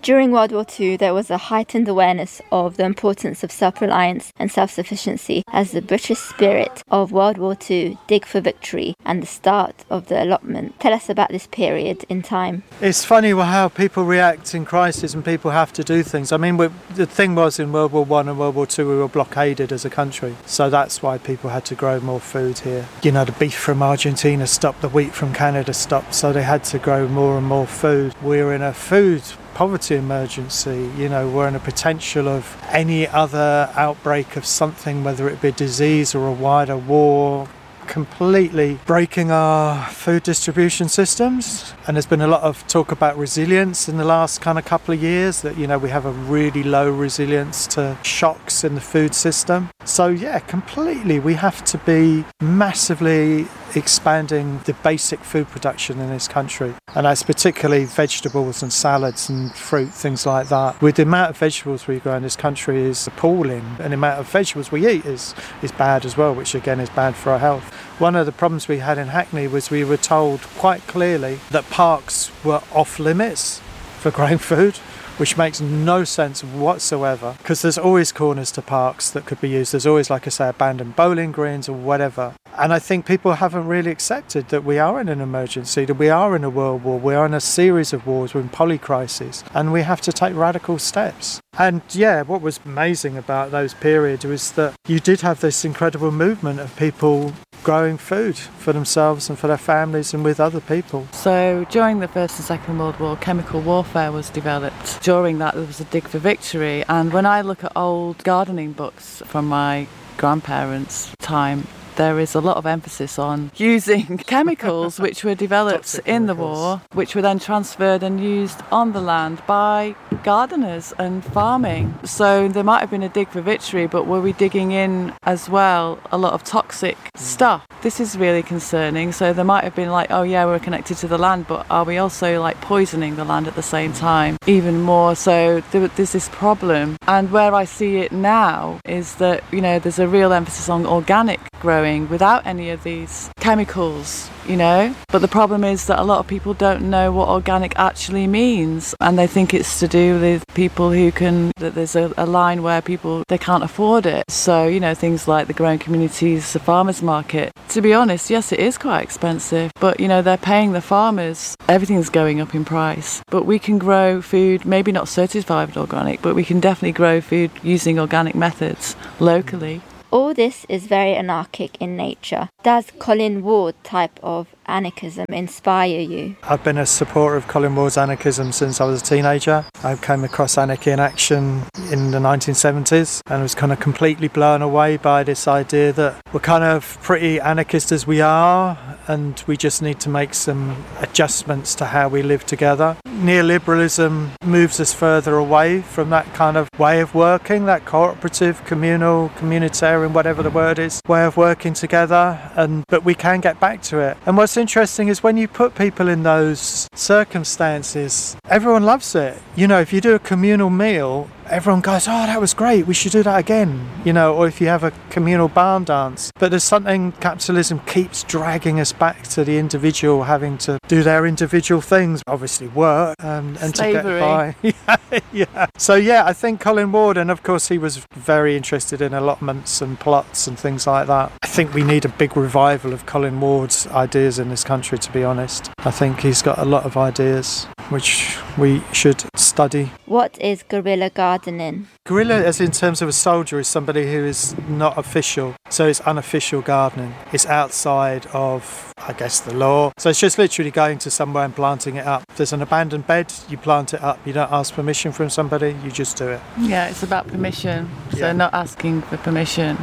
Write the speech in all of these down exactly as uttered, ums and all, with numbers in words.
During World War Two, there was a heightened awareness of the importance of self-reliance and self-sufficiency as the British spirit of World War Two, Dig for Victory, and the start of the allotment. Tell us about this period in time. It's funny how people react in crisis and people have to do things. I mean, we, the thing was in World War One and World War Two, we were blockaded as a country. So that's why people had to grow more food here. You know, the beef from Argentina stopped, the wheat from Canada stopped, so they had to grow more and more food. We're in a food poverty emergency. You know, we're in a potential of any other outbreak of something, whether it be a disease or a wider war, completely breaking our food distribution systems. And there's been a lot of talk about resilience in the last kind of couple of years, that, you know, we have a really low resilience to shocks in the food system. So yeah, completely, we have to be massively expanding the basic food production in this country, and that's particularly vegetables and salads and fruit, things like that. With the amount of vegetables we grow in this country is appalling, and the amount of vegetables we eat is is bad as well, which again is bad for our health. One of the problems we had in Hackney was we were told quite clearly that parks were off limits for growing food, which makes no sense whatsoever, because there's always corners to parks that could be used. There's always, like I say, abandoned bowling greens or whatever. And I think people haven't really accepted that we are in an emergency, that we are in a world war, we are in a series of wars, we're in polycrises, and we have to take radical steps. And yeah, what was amazing about those periods was that you did have this incredible movement of people growing food for themselves and for their families and with other people. So during the First and Second World War, chemical warfare was developed. During that there was a Dig for Victory, and when I look at old gardening books from my grandparents' time, there is a lot of emphasis on using chemicals which were developed in the war, which were then transferred and used on the land by gardeners and farming. So there might have been a dig for victory, but were we digging in as well a lot of toxic stuff? This is really concerning. So there might have been like, oh yeah, we're connected to the land, but are we also like poisoning the land at the same time? Even more. So there, there's this problem. And where I see it now is that, you know, there's a real emphasis on organic growing without any of these chemicals, you know. But the problem is that a lot of people don't know what organic actually means, and they think it's to do with people who can, that there's a, a line where people, they can't afford it. So, you know, things like the growing communities, the farmers market. To be honest, yes, it is quite expensive, but, you know, they're paying the farmers. Everything's going up in price. But we can grow food, maybe not certified organic, but we can definitely grow food using organic methods locally. All this is very anarchic in nature. Does Colin Ward type of anarchism inspire you? I've been a supporter of Colin Ward's anarchism since I was a teenager. I came across anarchy in action in the nineteen seventies and was kind of completely blown away by this idea that we're kind of pretty anarchist as we are, and we just need to make some adjustments to how we live together. Neoliberalism moves us further away from that kind of way of working, that cooperative, communal, communitarian, whatever the word is, way of working together, and but we can get back to it. And what's interesting is when you put people in those circumstances, everyone loves it. You know, if you do a communal meal, everyone goes, oh, that was great, we should do that again, you know, or if you have a communal barn dance. But there's something, capitalism keeps dragging us back to the individual having to do their individual things, obviously work um, and Slavery. to get by. yeah, yeah. So yeah, I think Colin Ward, and of course he was very interested in allotments and plots and things like that. I think we need a big revival of Colin Ward's ideas in this country, to be honest. I think he's got a lot of ideas which we should study. What is guerrilla gardening? Guerrilla, as in terms of a soldier, is somebody who is not official. So it's unofficial gardening. It's outside of, I guess, the law. So it's just literally going to somewhere and planting it up. If there's an abandoned bed, you plant it up. You don't ask permission from somebody, you just do it. Yeah, it's about permission. So Yeah. not asking for permission.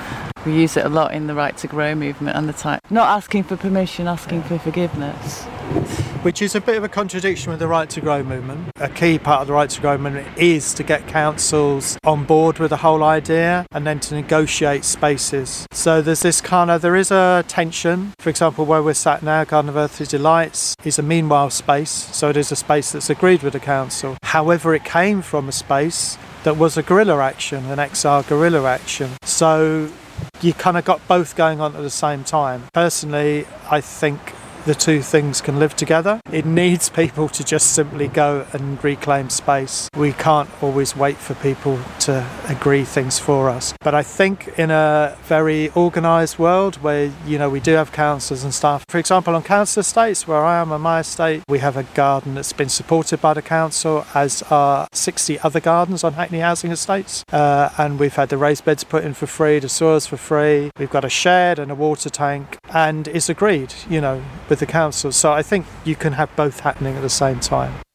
We use it a lot in the Right to Grow movement and the time. Not asking for permission, asking for forgiveness. Which is a bit of a contradiction with the Right to Grow movement. A key part of the Right to Grow movement is to get councils on board with the whole idea and then to negotiate spaces. So there's this kind of, there is a tension. For example, where we're sat now, Garden of Earthly Delights is a meanwhile space. So it is a space that's agreed with the council. However, it came from a space that was a guerrilla action, an X R guerrilla action. So you kind of got both going on at the same time. Personally, I think the two things can live together. It needs people to just simply go and reclaim space. We can't always wait for people to agree things for us. But I think in a very organised world where, you know, we do have councils and stuff. For example, on council estates, where I am on my estate, we have a garden that's been supported by the council, as are sixty other gardens on Hackney housing estates. Uh, and we've had the raised beds put in for free, the soils for free. We've got a shed and a water tank, and it's agreed, you know, with the council. So I think you can have both happening at the same time.